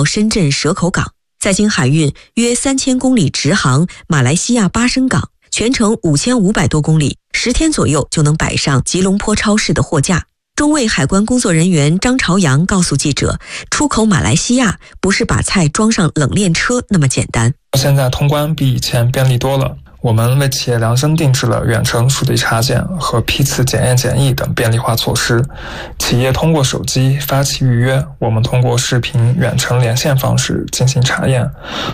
到深圳蛇口港，再经海运约3000公里直航马来西亚巴生港，全程5500多公里，10天左右就能摆上吉隆坡超市的货架。中卫海关工作人员张朝阳告诉记者，出口马来西亚不是把菜装上冷链车那么简单。 现在通关比以前便利多了，我们为企业量身定制了远程数据插件和批次检验检疫等便利化措施。企业通过手机发起预约，我们通过视频远程连线方式进行查验。